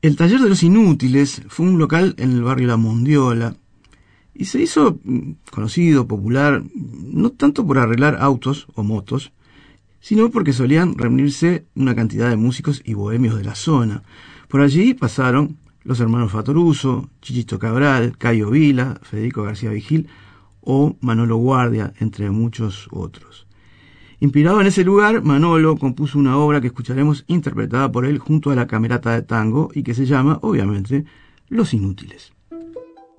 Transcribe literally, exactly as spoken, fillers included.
El Taller de los Inútiles fue un local en el barrio La Mondiola y se hizo conocido, popular, no tanto por arreglar autos o motos, sino porque solían reunirse una cantidad de músicos y bohemios de la zona. Por allí pasaron los hermanos Fatoruso, Chichito Cabral, Cayo Vila, Federico García Vigil o Manolo Guardia, entre muchos otros. Inspirado en ese lugar, Manolo compuso una obra que escucharemos interpretada por él junto a la Camerata de Tango y que se llama, obviamente, Los Inútiles.